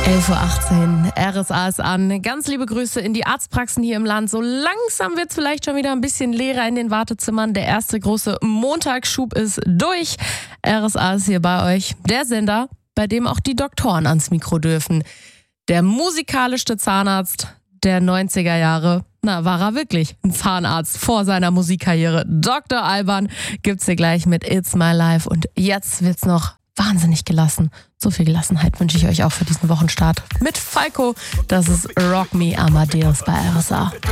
11:18 Uhr, RSA ist an. Ganz liebe Grüße in die Arztpraxen hier im Land. So langsam wird es vielleicht schon wieder ein bisschen leerer in den Wartezimmern. Der erste große Montagsschub ist durch. RSA ist hier bei euch. Der Sender, bei dem auch die Doktoren ans Mikro dürfen. Der musikalischste Zahnarzt der 90er Jahre. Na, war er wirklich ein Zahnarzt vor seiner Musikkarriere. Dr. Alban gibt's hier gleich mit It's My Life. Und jetzt wird's noch wahnsinnig gelassen. So viel Gelassenheit wünsche ich euch auch für diesen Wochenstart. Mit Falco, das ist Rock Me Amadeus bei RSA.